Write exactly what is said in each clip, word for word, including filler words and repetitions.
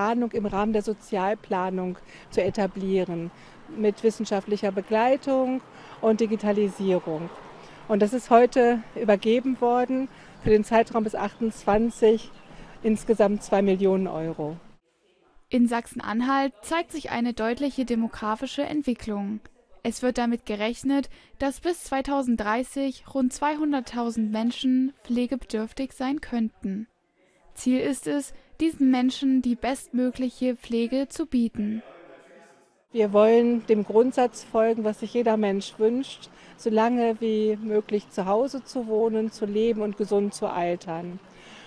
Planung im Rahmen der Sozialplanung zu etablieren, mit wissenschaftlicher Begleitung und Digitalisierung. Und das ist heute übergeben worden für den Zeitraum bis achtundzwanzig, insgesamt zwei Millionen Euro. In Sachsen-Anhalt zeigt sich eine deutliche demografische Entwicklung. Es wird damit gerechnet, dass bis zweitausenddreißig rund zweihunderttausend Menschen pflegebedürftig sein könnten. Ziel ist es, diesen Menschen die bestmögliche Pflege zu bieten. Wir wollen dem Grundsatz folgen, was sich jeder Mensch wünscht, so lange wie möglich zu Hause zu wohnen, zu leben und gesund zu altern.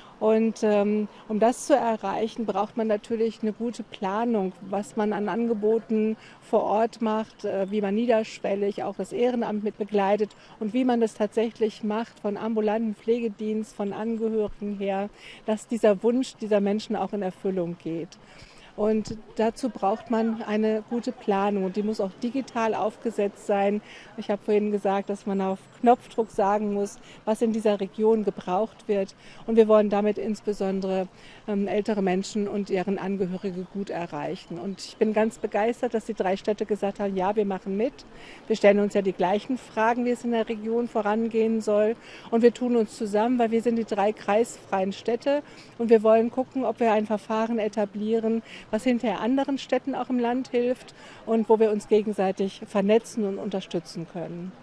Und ähm, um das zu erreichen, braucht man natürlich eine gute Planung, was man an Angeboten vor Ort macht, äh, wie man niederschwellig auch das Ehrenamt mit begleitet und wie man das tatsächlich macht von ambulanten Pflegedienst, von Angehörigen her, dass dieser Wunsch dieser Menschen auch in Erfüllung geht. Und dazu braucht man eine gute Planung und die muss auch digital aufgesetzt sein. Ich habe vorhin gesagt, dass man auf Knopfdruck sagen muss, was in dieser Region gebraucht wird. Und wir wollen damit insbesondere ähm, ältere Menschen und deren Angehörige gut erreichen. Und ich bin ganz begeistert, dass die drei Städte gesagt haben, ja, wir machen mit. Wir stellen uns ja die gleichen Fragen, wie es in der Region vorangehen soll. Und wir tun uns zusammen, weil wir sind die drei kreisfreien Städte. Und wir wollen gucken, ob wir ein Verfahren etablieren, was hinterher anderen Städten auch im Land hilft und wo wir uns gegenseitig vernetzen und unterstützen können.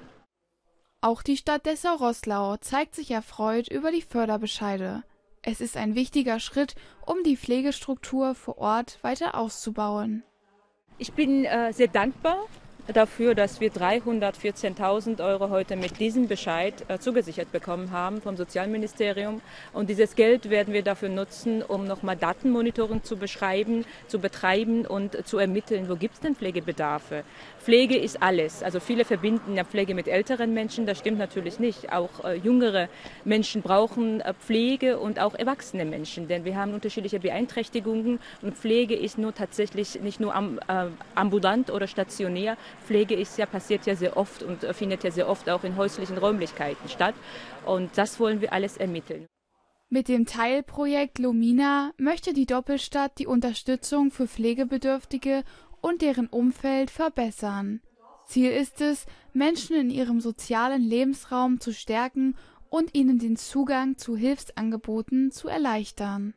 Auch die Stadt Dessau-Roßlau zeigt sich erfreut über die Förderbescheide. Es ist ein wichtiger Schritt, um die Pflegestruktur vor Ort weiter auszubauen. Ich bin äh, sehr dankbar dafür, dass wir dreihundertvierzehntausend Euro heute mit diesem Bescheid äh, zugesichert bekommen haben vom Sozialministerium. Und dieses Geld werden wir dafür nutzen, um nochmal Datenmonitoring zu beschreiben, zu betreiben und zu ermitteln, wo gibt es denn Pflegebedarfe. Pflege ist alles. Also viele verbinden ja Pflege mit älteren Menschen, das stimmt natürlich nicht. Auch äh, jüngere Menschen brauchen äh, Pflege und auch erwachsene Menschen, denn wir haben unterschiedliche Beeinträchtigungen und Pflege ist nur tatsächlich nicht nur am, äh, ambulant oder stationär. Pflege ist ja, passiert ja sehr oft und findet ja sehr oft auch in häuslichen Räumlichkeiten statt. Und das wollen wir alles ermitteln. Mit dem Teilprojekt Lumina möchte die Doppelstadt die Unterstützung für Pflegebedürftige und deren Umfeld verbessern. Ziel ist es, Menschen in ihrem sozialen Lebensraum zu stärken und ihnen den Zugang zu Hilfsangeboten zu erleichtern.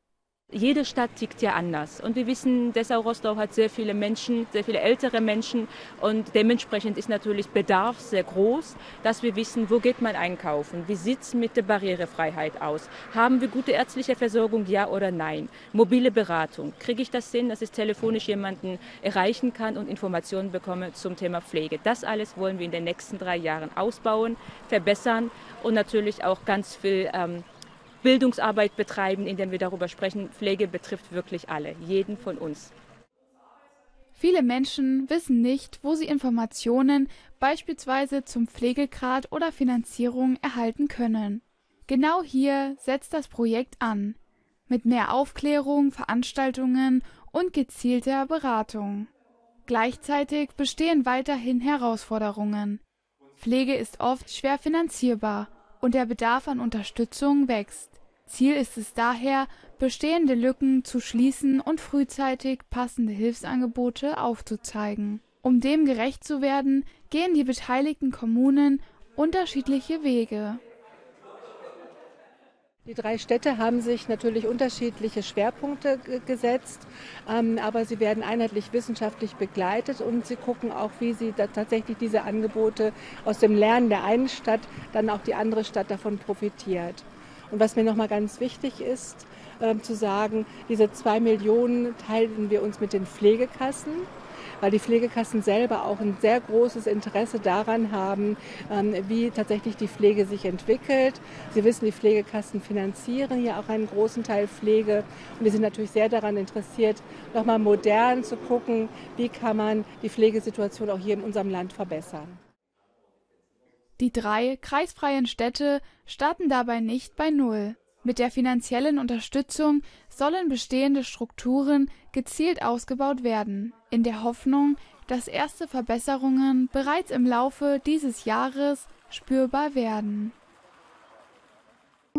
Jede Stadt tickt ja anders und wir wissen, Dessau-Roßlau hat sehr viele Menschen, sehr viele ältere Menschen und dementsprechend ist natürlich Bedarf sehr groß, dass wir wissen, wo geht man einkaufen, wie sieht es mit der Barrierefreiheit aus, haben wir gute ärztliche Versorgung, ja oder nein, mobile Beratung, kriege ich das hin, dass ich telefonisch jemanden erreichen kann und Informationen bekomme zum Thema Pflege. Das alles wollen wir in den nächsten drei Jahren ausbauen, verbessern und natürlich auch ganz viel ähm, Bildungsarbeit betreiben, indem wir darüber sprechen, Pflege betrifft wirklich alle, jeden von uns. Viele Menschen wissen nicht, wo sie Informationen beispielsweise zum Pflegegrad oder Finanzierung erhalten können. Genau hier setzt das Projekt an, mit mehr Aufklärung, Veranstaltungen und gezielter Beratung. Gleichzeitig bestehen weiterhin Herausforderungen. Pflege ist oft schwer finanzierbar und der Bedarf an Unterstützung wächst. Ziel ist es daher, bestehende Lücken zu schließen und frühzeitig passende Hilfsangebote aufzuzeigen. Um dem gerecht zu werden, gehen die beteiligten Kommunen unterschiedliche Wege. Die drei Städte haben sich natürlich unterschiedliche Schwerpunkte gesetzt, ähm, aber sie werden einheitlich wissenschaftlich begleitet und sie gucken auch, wie sie da tatsächlich diese Angebote aus dem Lernen der einen Stadt dann auch die andere Stadt davon profitiert. Und was mir nochmal ganz wichtig ist, äh, zu sagen, diese zwei Millionen teilen wir uns mit den Pflegekassen, weil die Pflegekassen selber auch ein sehr großes Interesse daran haben, ähm, wie tatsächlich die Pflege sich entwickelt. Sie wissen, die Pflegekassen finanzieren ja auch einen großen Teil Pflege und wir sind natürlich sehr daran interessiert, nochmal modern zu gucken, wie kann man die Pflegesituation auch hier in unserem Land verbessern. Die drei kreisfreien Städte starten dabei nicht bei Null. Mit der finanziellen Unterstützung sollen bestehende Strukturen gezielt ausgebaut werden, in der Hoffnung, dass erste Verbesserungen bereits im Laufe dieses Jahres spürbar werden.